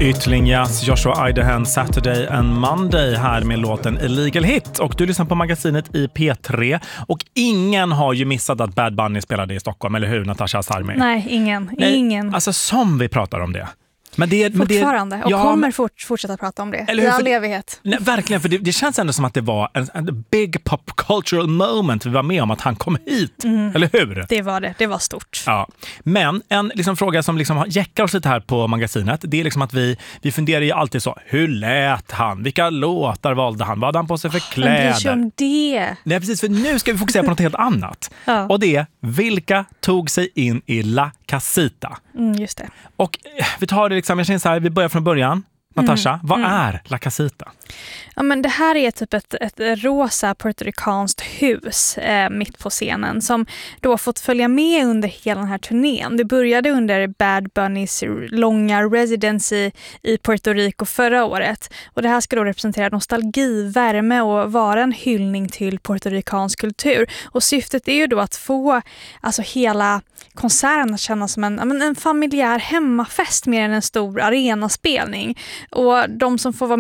Yttlingas Joshua Idahan Saturday and Monday här med låten Illegal Hit. Och du lyssnar på magasinet i P3. Och ingen har ju missat att Bad Bunny spelade i Stockholm, eller hur, Natasha Asarmi? Nej, ingen. Alltså som vi pratar om det. Men fortfarande, och kommer fortsätta prata om det i all evighet. Nej, verkligen, för det känns ändå som att det var en big pop cultural moment vi var med om att han kom hit, eller hur? Det var stort. Ja. Men en fråga som jäckar oss lite här på magasinet, det är att vi funderar ju alltid så, hur lät han? Vilka låtar valde han? Vad hade han på sig för kläder? Men bryr sig om det. Nej, precis, för nu ska vi fokusera på något helt annat. Ja. Och det är, vilka tog sig in i La Casita? Just det. Och vi tar det jag känner så här, vi börjar från början. Natasha, vad är La Casita? Ja, men det här är typ ett rosa puertoricanskt hus mitt på scenen som då har fått följa med under hela den här turnén. Det började under Bad Bunnys långa residency i Puerto Rico förra året. Och det här ska då representera nostalgi, värme och vara en hyllning till puertoricansk kultur. Och syftet är ju då att få hela konserten att kännas som en familjär hemmafest mer än en stor arenaspelning. Och de som får vara